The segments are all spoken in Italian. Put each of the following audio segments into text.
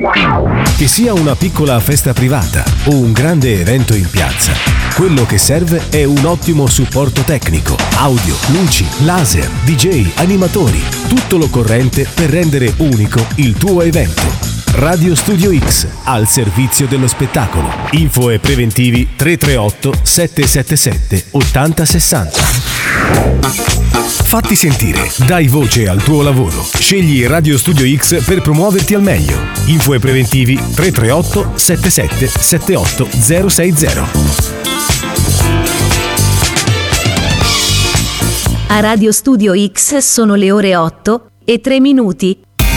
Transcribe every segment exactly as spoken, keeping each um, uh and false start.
Che sia una piccola festa privata o un grande evento in piazza, quello che serve è un ottimo supporto tecnico, audio, luci, laser, D J, animatori, tutto l'occorrente per rendere unico il tuo evento. Radio Studio X, al servizio dello spettacolo. Info e preventivi tre tre otto sette sette sette otto zero sei zero. Fatti sentire, dai voce al tuo lavoro. Scegli Radio Studio X per promuoverti al meglio. Info e preventivi tre tre otto sette sette sette otto zero sei zero. A Radio Studio X sono le ore otto e tre minuti.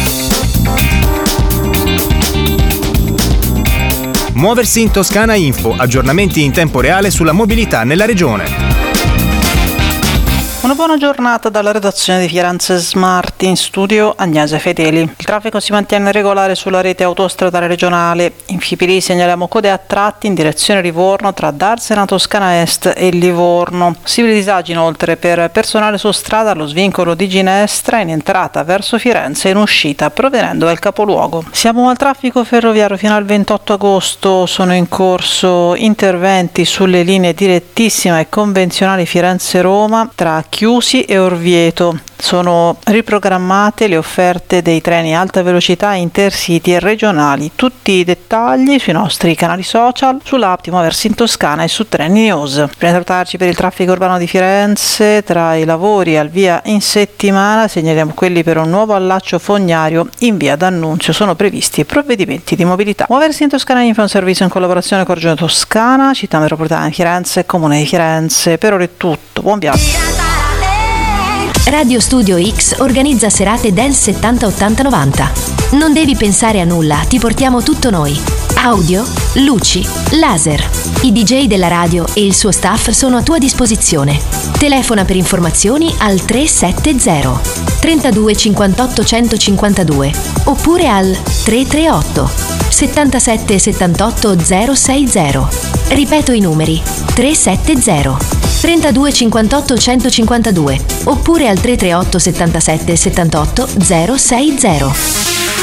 Muoversi in Toscana Info, aggiornamenti in tempo reale sulla mobilità nella regione. Una buona giornata dalla redazione di Firenze Smart, in studio Agnese Fedeli. Il traffico si mantiene regolare sulla rete autostradale regionale. In Fipili segnaliamo code a tratti in direzione Livorno tra Darsena Toscana Est e Livorno. Possibili disagi inoltre per personale su strada allo svincolo di Ginestra in entrata verso Firenze e in uscita provenendo dal capoluogo. Siamo al traffico ferroviario fino al ventotto agosto. Sono in corso interventi sulle linee direttissima e convenzionali Firenze-Roma tra Chiusi e Orvieto. Sono riprogrammate le offerte dei treni alta velocità intercity e regionali. Tutti i dettagli sui nostri canali social, sull'app di Muoversi in Toscana e su Treni News. Prima di salutarci per il traffico urbano di Firenze, tra i lavori al via in settimana segnaliamo quelli per un nuovo allaccio fognario in via D'Annunzio. Sono previsti provvedimenti di mobilità. Muoversi in Toscana Info è un servizio in collaborazione con Regione Toscana, Città Metropolitana di Firenze e Comune di Firenze. Per ora è tutto, buon viaggio. Radio Studio X organizza serate Dance settanta ottanta novanta. Non devi pensare a nulla, ti portiamo tutto noi. Audio, luci, laser. I D J della radio e il suo staff sono a tua disposizione. Telefona per informazioni al tre sette zero trentadue cinquantotto centocinquantadue oppure al tre tre otto settantasette settantotto zero sei zero. Ripeto i numeri: tre sette zero trentadue cinquantotto centocinquantadue oppure al tre tre otto settantasette settantotto zero sei zero.